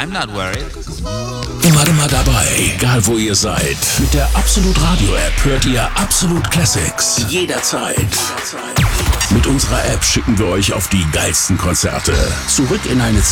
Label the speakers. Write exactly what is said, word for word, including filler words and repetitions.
Speaker 1: I'm not worried.
Speaker 2: Immer, immer dabei, egal wo ihr seid. Mit der Absolut Radio App hört ihr Absolut Classics jederzeit. Mit unserer App schicken wir euch auf die geilsten Konzerte. Zurück in eine